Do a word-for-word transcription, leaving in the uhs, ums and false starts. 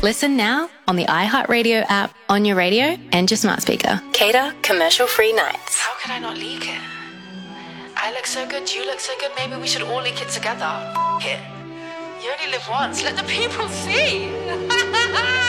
Listen now on the iHeartRadio app, on your radio, and your smart speaker. Cater commercial-free nights. How could I not leak it? I look so good, you look so good, maybe we should all leak it together. F- it. You only live once, let the people see.